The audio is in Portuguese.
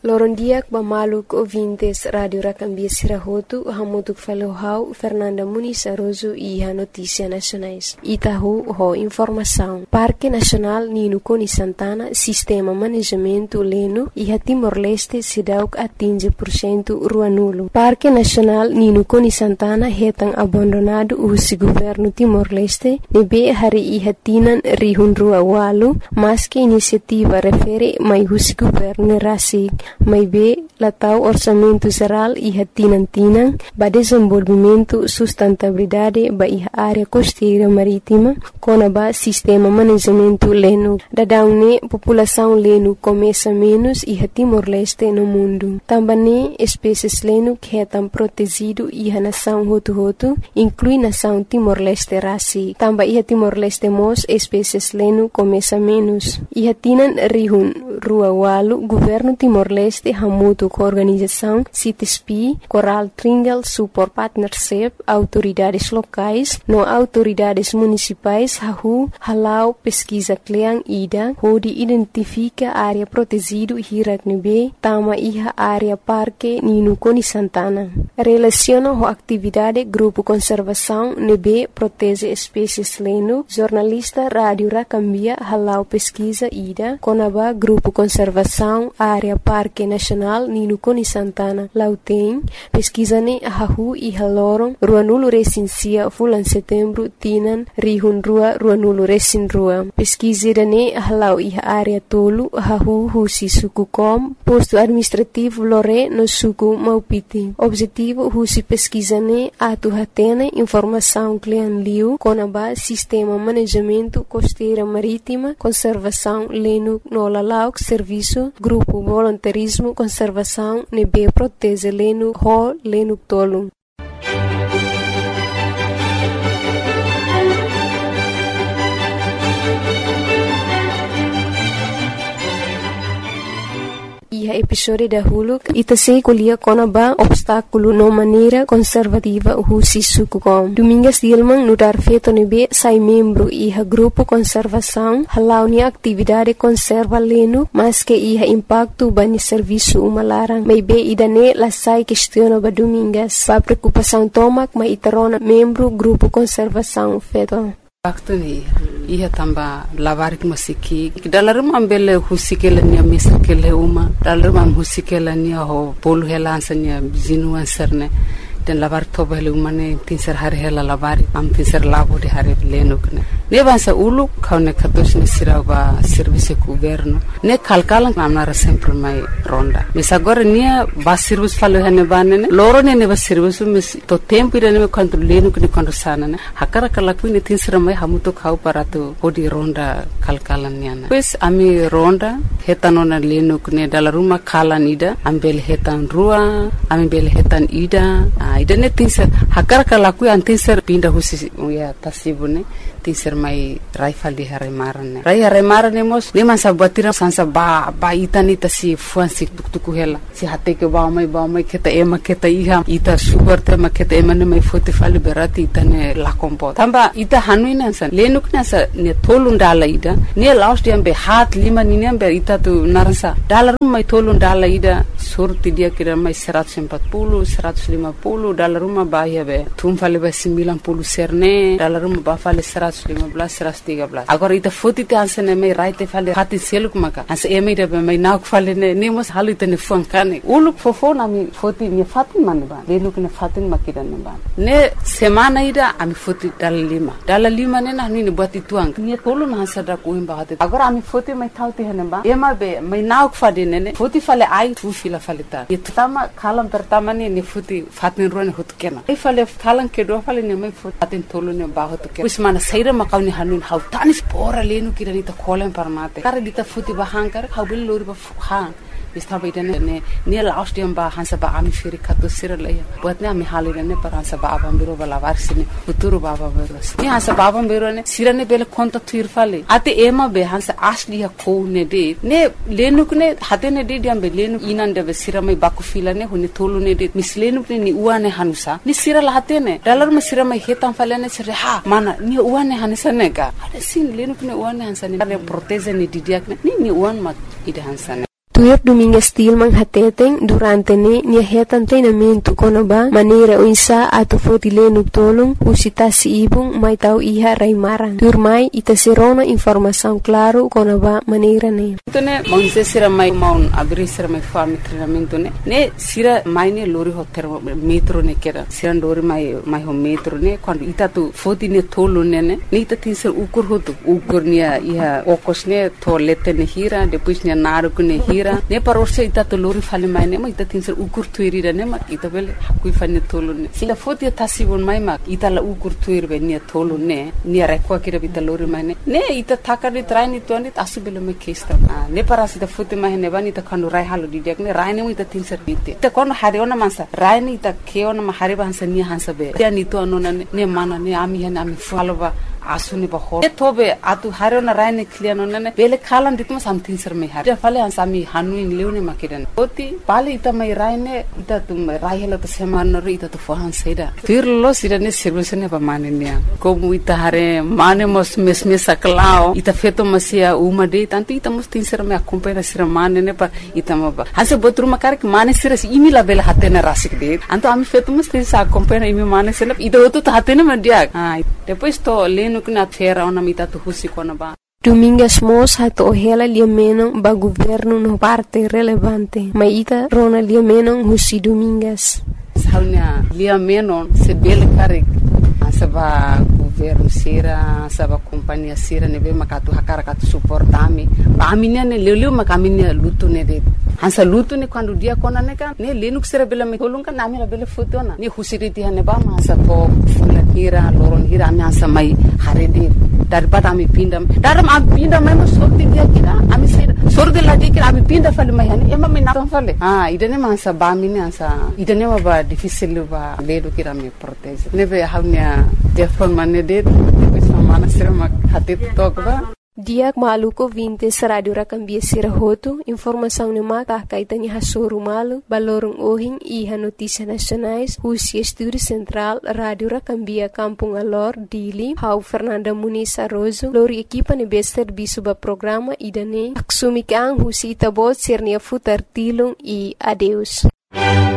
Lorondiak Bamaluk ouvintes Rádio Racambia Sirahotu, Hamutuk Falohau, Fernanda Muniz Aroso e a Notícia Nacionais. Itahu, ho informação. Parque Nacional Nino Coni Santana, Sistema Manejamento Leno e a Timor-Leste Sidauk atinge % rua nulo. Parque Nacional Nino Coni Santana retan abandonado o governo Timor-Leste, nebe hari e hatinan rihun rua walu, mas que iniciativa refere mai o governo Rasig. Mai be latau orçamento geral e hatinantinang ba desenvolvimento sustentabilidade ba iha área costeira marítima kona ba sistema manejamento leno. Dadaune população leno começa menos e Timor-Leste no mundo. Também espécies leno que etam protegido e a nação hotu inclui nação Timor-Leste rasi. Também iha Timor-Leste mos espécies leno começa menos. E hatinan rihun rua walu governo Timor-Leste hamutu com organização CITESPI, Coral Triangle Support Partnership, autoridades locais, no autoridades municipais, halau pesquisa kleang ida, hodi identifica área protegido hiraknebe, tama iha área parque Nino Coni Santana. Relaciona ho atividade grupo conservação nebe protege espécies leno, jornalista Rádio Racambia halau pesquisa ida, konaba grupo conservação área Parque Nacional Nino Coni Santana Lauteng pesquisane ahahu e haloron rua nulo recensia fulan setembro tinan rihun rua nulo recin rua pesquisirane ahalau e área tolu ahahu husi suku kom posto administrativo lore no suku Maupiti. Objetivo husi pesquisane atu hatene informação klian liu konaba sistema manejamento costeira marítima conservação leno no lalauk serviço grupo voluntarismo conservação nebe protege leno ho leno tolu. E episódio da Hulu ita se colhia conaba obstáculo no maneira conservativa husi sukukom. Domingas Dilman no dar feito nebe sai membro e a grupo conservação halau ni atividade conserva leno mas que iha impacto bani serviço umalarang. Mai be idane la sai questiona ba domingas. Pa preocupação tomak mai itarona membro grupo conservação feito. Waktu ni ia tamba lavarik masiki dalam ambele husikela nia misakele uma dalam husikela nia ho polu helansanya zinuan serne dan lavar toba hele umane tinser hari hela lavari am tinser lavo de hari lenukne ne bansa ulu kaune katos ne siraba service governo ne kalkalan amnara sempre mai ronda mes agora nia ba service falo hene banene loro ne ba service mes to tempo ire ne quanto lenukne quando sana ne hakara kala kuine tinser mai hamuto khau paratu odi ronda kalkalan niana pues ami ronda hetanona lenukne dala ruma kalan ida ambel hetan rua ambel hetan ida idane tinser hakar kalaku an tinser pinda husi ya tasibune tinser mai raifal di hare marane mos de man sabatira sansa ba itani tasi fuansi tuktuku hela si hate ke ba mai keta iha ita sugar te maketa emane mai fote fali berati itane la kompo tamba ita hanuina san lenukna sa ne tolundala ida ne last dia be hat lima ni ne be ita tu narasa dalar mai tolundala ida surti dia kira mai 140 150 dalam rumah bahaya be tum fale be 90 serne dalam rumah ba fale 115 113 agora ita foti te ansene mai raite fale hati seluk maka as eme de be mai nauk fale ne mos halu te ne fuankane uluk fofo na mi foti ni fatin man ba lenuk ne fatin makidan ba ne semana ida ami foti dal lima ne na ni buat tuang ni tolu na sada ko imba hate agora ami foti mai thauti hene ba ema be mai nauk fade ne foti fale ai tu fila fale ta itama kalam pertama ni foti fatin rone hot kena e fale kalan ke do fale ne mai foti fatin tolu ne ba hot kena usmana saira makawni hanun hau tanis pora lenu kirani ta kholen parmate kare dita foti ba hankar khawbil lori ba hang Istaba idane ne laustiam ba hansa ba ami firi kato siralaya buat ne ami halire ne par hansa ba abam biro bala varsine uturu baba beros ne hansa ba abam biro ne sirane bele konta tuir fale ate ema be hansa asli ha ko ne de ne lenuk ne hate ne de diam be lenuk inan de be siramai baku fila ne hune tolu ne de mislenuk ne ni uane hanusa ni siral hate ne dalar me siramai hetam fale ne sire ha mana ni uane hanusa ne ga ade sin lenuk ne uane hansa ne proteze ne didiak ne ni uan mat ide hansa ne Tuir Domingas Tilman hateteng durante nia hetan treinamento konaba maneira uinsa ato fotilenu tolong usitasi ibung mai tau iha raimaran. Tuir mai ita serona informação claro konaba maneira ne. Tone mangse sira mai maun abri sira mai fami treinamento ne sira mai ne lori ho metro ne kera sira lori mai ho metro ne quando ita tu foti ne tolo ne ita tin sir ukur hotu ukur nia iha okos ne tolete ne hira depois ne naruku ne hira ne parorse ita to lori fale mai ne ma ita tin sir ukur tuiri ne ma ita bele kui fane tolo ne sila foti tasibon mai ma ita la ukur tuiri be nia tolo ne nia rekwa kira bita lori mai ne ita takari traini to ne asubele me kesta ne parasi ta foti mai ne bani ta kanu rai halu didiak ne rai ne ita tin sir bite ta kono hari ona mansa rai ne ita ke ona ma hari bansa nia hansa be ya ni to anona ne mana ne ami hena ami falova asuni ba ho tobe atu harona raine kliano nane bele khalan ditma something sir me har fale ansami hanuin leune makiran oti pale ita mai raine ita tum raihela to seman ro ita to fohan seida firlo sirane sirvesene ba manenia ko ita hare mane mos mesme saklao ita feto masia uma de tanto ita mos tin sir me acompanha sir mane ne pa ita ma ba hanse botru makar ke mane sir imi la bele hatena rasik de anto ami feto mos tin sa acompanha imi mane sir ita oto hatena madia depois to nukna fera ona mita tu husi kona ba Domingas mos hato ohela liameno ba governo no parte relevante maita rona liameno husi Domingas saunya liameno se bele karik saba governo sira saba companhia sira nebe makatu hakara katu suportami ba aminia ne leleu makaminia lutu ne de hansa lutu ne quando dia kona ne kan ne lenuk sira bela me kolung kan namira bela fotona ne husiriti hane ba ma sa to fulan hira loron hira ami hansa mai haredi daripada ami pindam daram ami pindam mai sorti dia kira ami sira sorti lagi kira ami pinda fale mai hani ema me na fale idene ma hansa ba mini hansa idene ma ba difficile ba ledo kira me protege nebe haunya telefon mane de mana sira mak hati tokba Diak maluko vintes radio rakambia sirahoto informação ne mata kaitani hasoru malu balorong ohing iha notícia nacionais Husi Estúdio Central Radio Rakambia Kampung Alor Dili Hau Fernanda Muniz Arrozo lori equipa ne bester bisuba programa idane aksumikang Husi itabot sernia futar tilung e adeus